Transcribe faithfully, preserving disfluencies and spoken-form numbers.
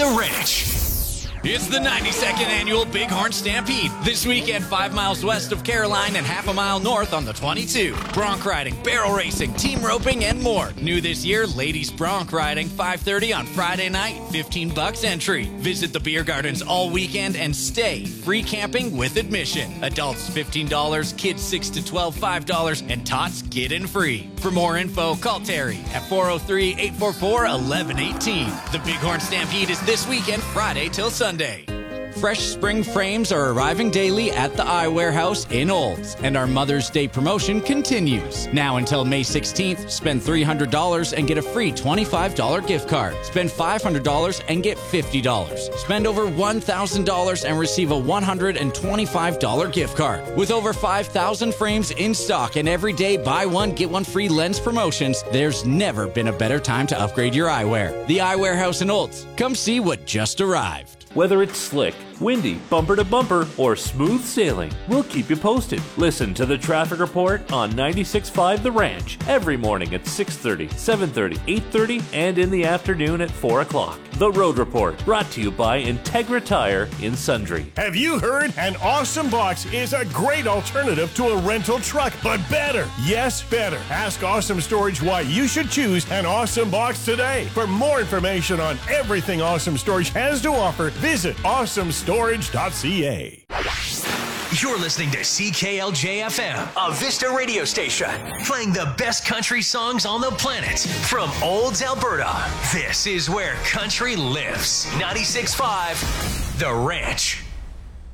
The Ranch. It's the ninety-second annual Bighorn Stampede. This weekend, five miles west of Caroline and half a mile north on the twenty-two. Bronc riding, barrel racing, team roping, and more. New this year, ladies bronc riding, five thirty on Friday night, fifteen bucks entry. Visit the beer gardens all weekend and stay. Free camping with admission. Adults fifteen dollars, kids six to twelve, five dollars, and tots get in free. For more info, call Terry at four oh three, eight four four, one one one eight. The Bighorn Stampede is this weekend, Friday till Sunday. Fresh spring frames are arriving daily at the Eye Warehouse in Olds, and our Mother's Day promotion continues. Now until May sixteenth, spend three hundred dollars and get a free twenty-five dollars gift card. Spend five hundred dollars and get fifty dollars. Spend over one thousand dollars and receive a one hundred twenty-five dollars gift card. With over five thousand frames in stock and everyday buy one, get one free lens promotions, there's never been a better time to upgrade your eyewear. The Eye Warehouse in Olds. Come see what just arrived. Whether it's slick, windy, bumper to bumper, or smooth sailing, we'll keep you posted. Listen to the traffic report on ninety-six point five The Ranch every morning at six thirty, seven thirty, eight thirty, and in the afternoon at four o'clock. The Road Report, brought to you by Integra Tire in Sundre. Have you heard? An Awesome Box is a great alternative to a rental truck, but better. Yes, better. Ask Awesome Storage why you should choose an Awesome Box today. For more information on everything Awesome Storage has to offer, visit awesome storage dot c a. You're listening to C K L J F M, a Vista radio station, playing the best country songs on the planet from Olds, Alberta. This is where country lives. ninety-six point five The Ranch.